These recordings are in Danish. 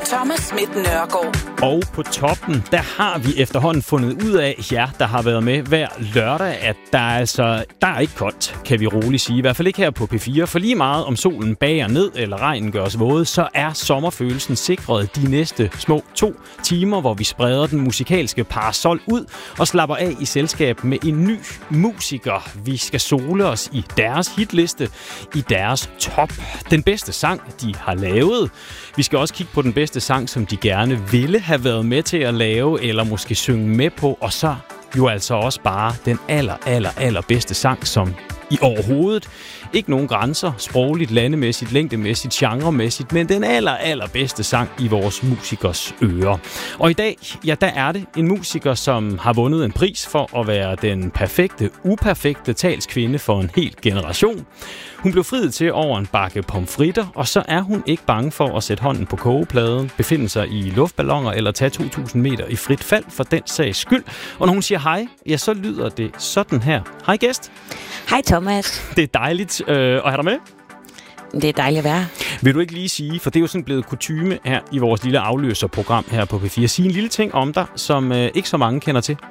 Thomas Schmidt Nørgaard. Og på toppen, der har vi efterhånden fundet ud af, der har været med hver lørdag, at der er ikke koldt, kan vi roligt sige. I hvert fald ikke her på P4, for lige meget om solen bager ned, eller regnen gør os våde, så er sommerfølelsen sikret de næste små 2 timer, hvor vi spreder den musikalske parasol ud og slapper af i selskab med en ny musiker. Vi skal sole os i deres hitliste, i deres top. Den bedste sang, de har lavet. Vi skal også kigge på den bedste sang, som de gerne ville have været med til at lave, eller måske synge med på, og så jo altså også bare den aller bedste sang, som i overhovedet. Ikke nogen grænser, sprogligt, landemæssigt, længdemæssigt, genremæssigt, men den allerbedste sang i vores musikers ører. Og i dag, der er det en musiker, som har vundet en pris for at være den perfekte, uperfekte talskvinde for en hel generation. Hun blev friet til over en bakke pomfritter, og så er hun ikke bange for at sætte hånden på kogepladen, befinde sig i luftballoner eller tage 2000 meter i frit fald for den sags skyld. Og når hun siger hej, så lyder det sådan her. Hej gæst. Hej Thomas. Det er dejligt at have dig med. Det er dejligt at være. Vil du ikke lige sige, for det er jo sådan blevet kutyme her i vores lille afløserprogram her på P4, sige en lille ting om dig, som ikke så mange kender til?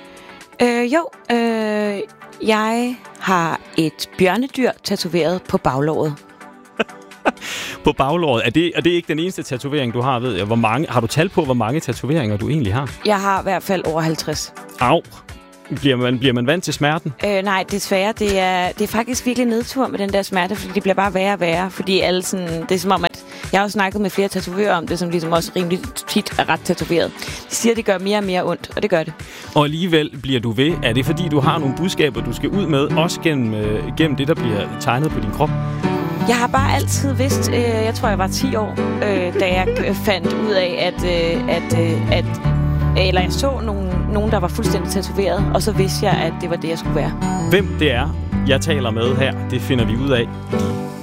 Jeg har et bjørnedyr tatoveret på baglåret. På baglåret? Er det ikke den eneste tatovering, du har, ved jeg? Har du tal på, hvor mange tatoveringer du egentlig har? Jeg har i hvert fald over 50. Au! Bliver man vant til smerten? Nej, desværre. Det er faktisk virkelig nedtur med den der smerte, fordi det bliver bare værre og værre. Fordi alle sådan, det er som om, at jeg har også snakket med flere tatovører om det, som ligesom også rimelig tit er ret tatoveret. De siger, at det gør mere og mere ondt, og det gør det. Og alligevel bliver du ved. Er det fordi, du har nogle budskaber, du skal ud med, også gennem det, der bliver tegnet på din krop? Jeg har bare altid vidst, jeg tror, jeg var 10 år, da jeg fandt ud af, eller jeg så nogen, der var fuldstændig tatoveret, og så vidste jeg, at det var det, jeg skulle være. Hvem det er, jeg taler med her, det finder vi ud af